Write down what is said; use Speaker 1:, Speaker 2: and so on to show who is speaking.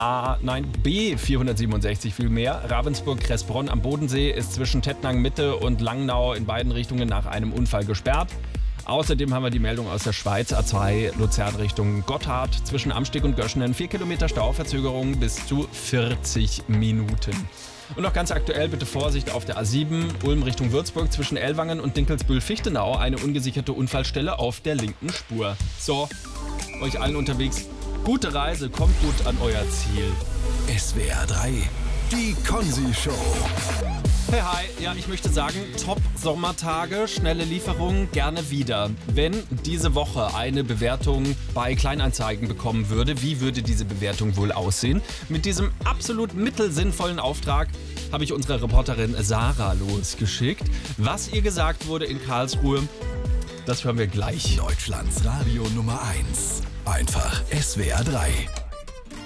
Speaker 1: B 467 vielmehr. Ravensburg-Kressbronn am Bodensee ist zwischen Tettnang Mitte und Langnau in beiden Richtungen nach einem Unfall gesperrt. Außerdem haben wir die Meldung aus der Schweiz, A2 Luzern Richtung Gotthard, zwischen Amsteg und Göschenen 4 Kilometer Stauverzögerung bis zu 40 Minuten. Und noch ganz aktuell, bitte Vorsicht auf der A7, Ulm Richtung Würzburg, zwischen Ellwangen und Dinkelsbühl-Fichtenau, eine ungesicherte Unfallstelle auf der linken Spur. So, euch allen unterwegs, gute Reise, kommt gut an euer Ziel.
Speaker 2: SWR 3, die Konzi-Show.
Speaker 1: Hey, hi, ja, ich möchte sagen, Top-Sommertage, schnelle Lieferung, gerne wieder. Wenn diese Woche eine Bewertung bei Kleinanzeigen bekommen würde, wie würde diese Bewertung wohl aussehen? Mit diesem absolut mittelsinnvollen Auftrag habe ich unsere Reporterin Sarah losgeschickt. Was ihr gesagt wurde in Karlsruhe, das hören wir gleich.
Speaker 2: Deutschlands Radio Nummer 1. Einfach SWR 3.